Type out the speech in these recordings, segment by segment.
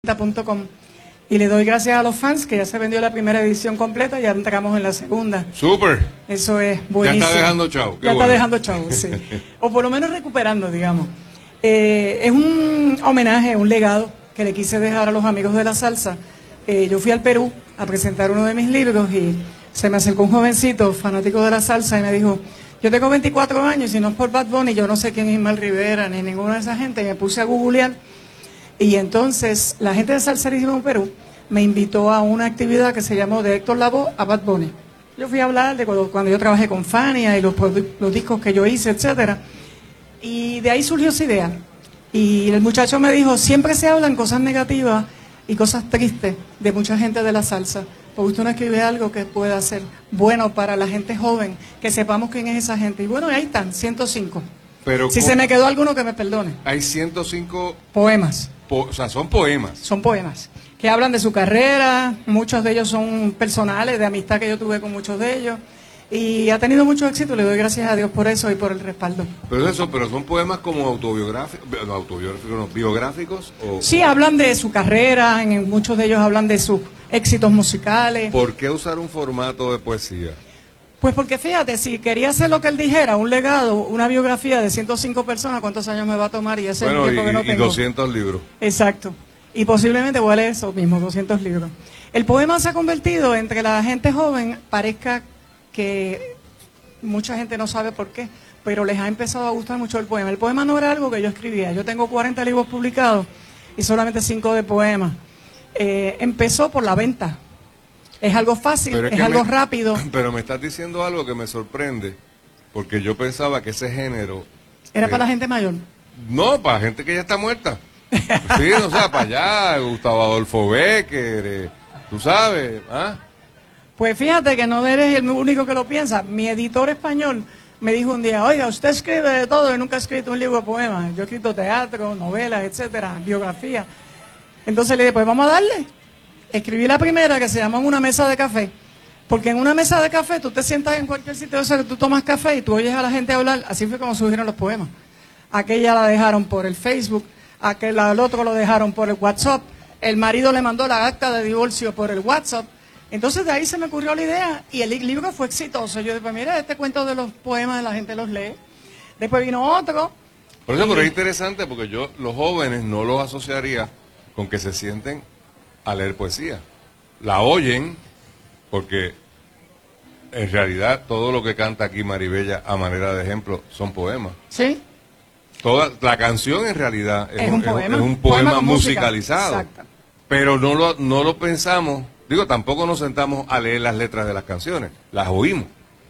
.com. Y le doy gracias a los fans que ya se vendió la primera edición completa y ya entramos en la segunda. ¡Súper! Eso es buenísimo. Ya está dejando chavo. Ya está dejando chavo, sí. O por lo menos recuperando, digamos. Es un homenaje, un legado que le quise dejar a los amigos de la salsa. Yo fui al Perú a presentar uno de mis libros y se me acercó un jovencito fanático de la salsa y me dijo: yo tengo 24 años y si no es por Bad Bunny, yo no sé quién es Ismael Rivera ni ninguna de esa gente. Y me puse a googlear. Y entonces la gente de Salserísimo Perú me invitó a una actividad que se llamó de Héctor Lavoe a Bad Bunny. Yo fui a hablar de cuando yo trabajé con Fania y los discos que yo hice, etcétera. Y de ahí surgió esa idea. Y el muchacho me dijo: siempre se hablan cosas negativas y cosas tristes de mucha gente de la salsa. Porque usted no escribe algo que pueda ser bueno para la gente joven, que sepamos quién es esa gente. Y bueno, ahí están, 105. Pero si se me quedó alguno, que me perdone. Hay 105 poemas. O sea, son poemas. Son poemas que hablan de su carrera, muchos de ellos son personales, de amistad que yo tuve con muchos de ellos, y ha tenido mucho éxito, le doy gracias a Dios por eso y por el respaldo. Pero son poemas como biográficos. Sí, hablan de su carrera, en muchos de ellos hablan de sus éxitos musicales. ¿Por qué usar un formato de poesía? Pues porque fíjate, si quería hacer lo que él dijera, un legado, una biografía de 105 personas, ¿cuántos años me va a tomar? Y ese es el tiempo que no tengo. Y 200 libros. Exacto. Y posiblemente voy a leer eso mismo, 200 libros. El poema se ha convertido, entre la gente joven, parezca que mucha gente no sabe por qué, pero les ha empezado a gustar mucho el poema. El poema no era algo que yo escribía. Yo tengo 40 libros publicados y solamente 5 de poemas. Empezó por la venta. Es algo fácil, es algo rápido. Pero me estás diciendo algo que me sorprende, porque yo pensaba que ese género... ¿Era para la gente mayor? No, para gente que ya está muerta. Sí, o sea, para allá, Gustavo Adolfo Bécquer, tú sabes, ¿ah? Pues fíjate que no eres el único que lo piensa. Mi editor español me dijo un día: oiga, usted escribe de todo y nunca ha escrito un libro de poemas. Yo he escrito teatro, novelas, etcétera, biografía. Entonces le dije: pues vamos a darle. Escribí la primera, que se llama Una mesa de café, porque en una mesa de café tú te sientas en cualquier sitio, o sea, que tú tomas café y tú oyes a la gente hablar. Así fue como surgieron los poemas. Aquella la dejaron por el Facebook, al otro lo dejaron por el WhatsApp, el marido le mandó la acta de divorcio por el WhatsApp. Entonces de ahí se me ocurrió la idea y el libro fue exitoso. Yo dije: mira, este cuento de los poemas la gente los lee. Después vino otro. Por eso, pero es interesante, porque yo los jóvenes no los asociaría con que se sienten a leer poesía. La oyen porque en realidad todo lo que canta aquí Maribella a manera de ejemplo son poemas. Sí. Toda la canción en realidad es un poema musicalizado. Exacto. Pero no lo pensamos, digo, tampoco nos sentamos a leer las letras de las canciones, las oímos.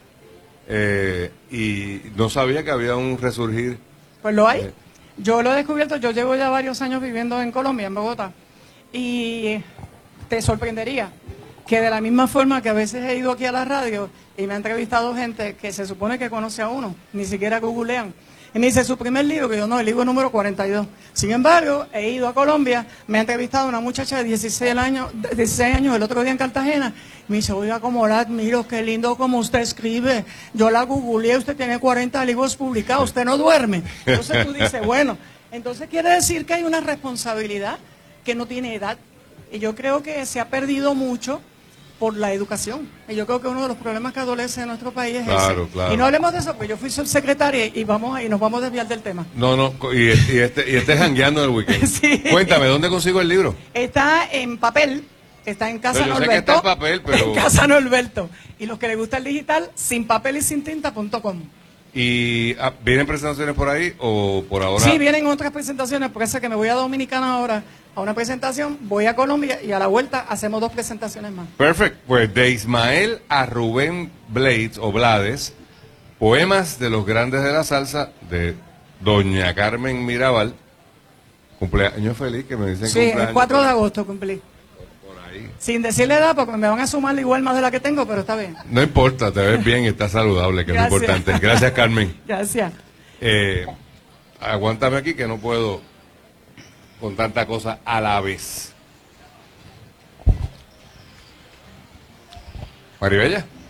Y no sabía que había un resurgir. Pues lo hay. Yo lo he descubierto, yo llevo ya varios años viviendo en Colombia, en Bogotá. Y te sorprendería que de la misma forma que a veces he ido aquí a la radio y me ha entrevistado gente que se supone que conoce a uno, ni siquiera googlean, y me dice: su primer libro, que yo no, el libro número 42. Sin embargo, he ido a Colombia, me ha entrevistado una muchacha de 16 años el otro día en Cartagena, y me dice: oiga, como la admiro, qué lindo como usted escribe, yo la googleé, usted tiene 40 libros publicados, usted no duerme. Entonces tú dices: bueno, entonces quiere decir que hay una responsabilidad que no tiene edad. Y yo creo que se ha perdido mucho por la educación. Y yo creo que uno de los problemas que adolece en nuestro país es ese. Claro. Y no hablemos de eso, porque yo fui subsecretaria y nos vamos a desviar del tema. Y este jangueando en el weekend. Sí. Cuéntame, ¿dónde consigo el libro? Está en papel, está en Casa Pero yo Norberto. sé que está en papel, pero... En Casa Norberto. Y los que les gusta el digital, sin papel y sin tinta.com. ¿Y vienen presentaciones por ahí o por ahora? Sí, vienen otras presentaciones, por eso que me voy a Dominicana ahora a una presentación, voy a Colombia y a la vuelta hacemos 2 presentaciones más. Perfecto. Pues de Ismael a Rubén Blades o Blades, poemas de los grandes de la salsa, de doña Carmen Mirabal. Cumpleaños feliz, que me dicen. Sí, cumpleaños. El 4 de agosto cumplí. Por ahí. Sin decirle edad, porque me van a sumar igual más de la que tengo, pero está bien. No importa, te ves bien y estás saludable, que es lo importante. Gracias, Carmen. Gracias. Aguántame aquí que no puedo con tanta cosa a la vez. Maribella.